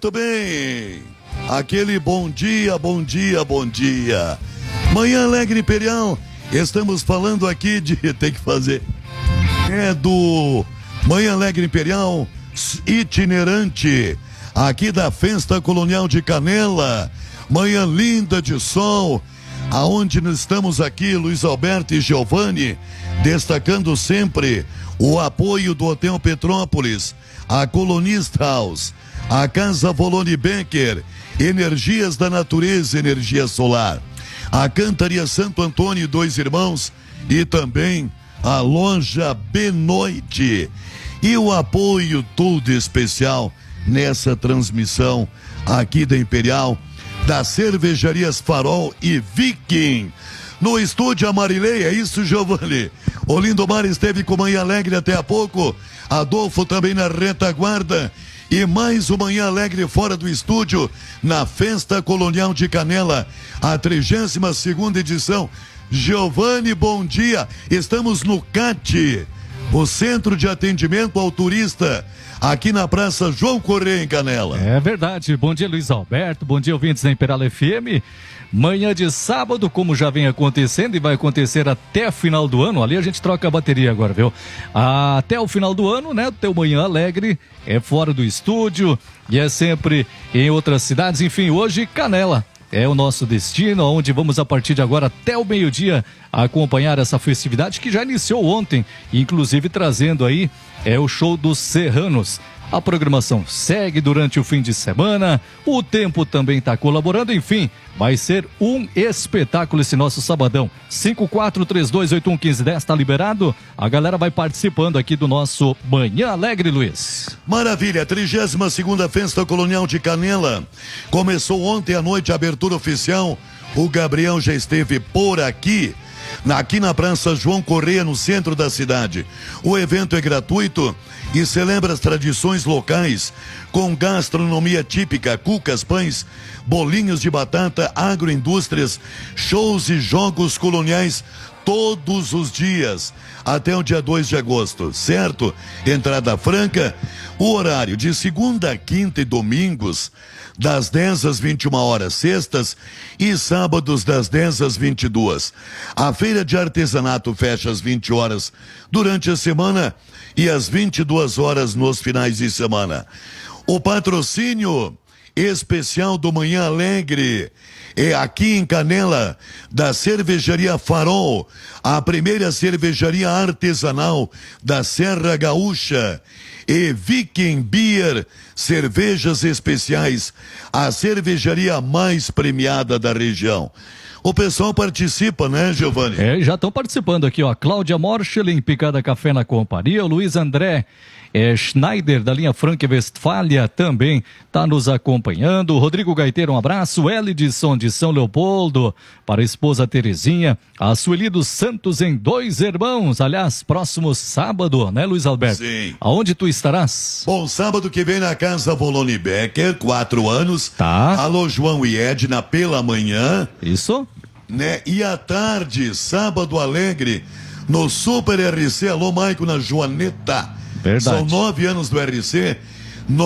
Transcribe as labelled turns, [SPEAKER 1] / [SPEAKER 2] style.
[SPEAKER 1] Muito bem. Aquele bom dia, bom dia, bom dia. Manhã Alegre Imperial. Estamos falando aqui de... Tem que fazer... do Manhã Alegre Imperial itinerante. Aqui da Festa Colonial de Canela. Manhã linda de sol. Aonde nós estamos aqui, Luiz Alberto e Giovanni, destacando sempre o apoio do Hotel Petrópolis, a Colonist House, a Casa Volone Becker, Energias da Natureza, Energia Solar, a Cantaria Santo Antônio e Dois Irmãos e também a Loja Benoite. E o apoio todo especial nessa transmissão aqui da Imperial, das Cervejarias Farol e Viking. No estúdio, a Marilei, é isso, Giovanni? O Lindomar esteve com Manhã Alegre até há pouco, Adolfo também na retaguarda, e mais uma Manhã Alegre fora do estúdio, na Festa Colonial de Canela, a 32ª edição. Giovanni, bom dia, estamos no CAT, o Centro de Atendimento ao Turista, aqui na Praça João Correia, em Canela.
[SPEAKER 2] É verdade. Bom dia, Luiz Alberto. Bom dia, ouvintes da Imperial FM. Manhã de sábado, como já vem acontecendo e vai acontecer até o final do ano. Ali a gente troca a bateria agora, viu? Até o final do ano, né? O teu Manhã Alegre é fora do estúdio e é sempre em outras cidades. Enfim, hoje Canela é o nosso destino, onde vamos a partir de agora até o meio-dia acompanhar essa festividade que já iniciou ontem, inclusive trazendo aí o show dos Serranos. A programação segue durante o fim de semana, o tempo também está colaborando, enfim, vai ser um espetáculo esse nosso sabadão. 5432811510 está liberado, a galera vai participando aqui do nosso Manhã Alegre, Luiz.
[SPEAKER 1] Maravilha, 32ª Festa Colonial de Canela, começou ontem à noite a abertura oficial, o Gabriel já esteve por aqui na Praça João Correia, no centro da cidade. O evento é gratuito e celebra as tradições locais com gastronomia típica, cucas, pães, bolinhos de batata, agroindústrias, shows e jogos coloniais todos os dias, até o dia 2 de agosto, certo? Entrada franca, o horário de segunda, quinta e domingos, das 10 às 21 horas, sextas e sábados das 10 às 22. A feira de artesanato fecha às 20 horas durante a semana e às 22 horas nos finais de semana. O patrocínio especial do Manhã Alegre é aqui em Canela, da Cervejaria Farol, a primeira cervejaria artesanal da Serra Gaúcha, e Viking Beer, cervejas especiais, a cervejaria mais premiada da região. O pessoal participa, né, Giovanni?
[SPEAKER 2] Já estão participando aqui, ó. Cláudia Morschelin, Picada Café na Companhia, o Luiz André Schneider, da linha Frank Westfalia, também está nos acompanhando. Rodrigo Gaiteiro, um abraço. Elidson de São Leopoldo, para a esposa Terezinha. A Sueli dos Santos em Dois Irmãos. Aliás, próximo sábado, né, Luiz Alberto?
[SPEAKER 1] Sim.
[SPEAKER 2] Aonde tu estarás?
[SPEAKER 1] Bom, sábado que vem na Casa Volone Becker, 4 anos.
[SPEAKER 2] Tá.
[SPEAKER 1] Alô, João e Edna, pela manhã.
[SPEAKER 2] Isso.
[SPEAKER 1] Né? E à tarde, sábado alegre, no Super RC. Alô, Maico, na Joaneta.
[SPEAKER 2] Verdade.
[SPEAKER 1] São 9 anos do RC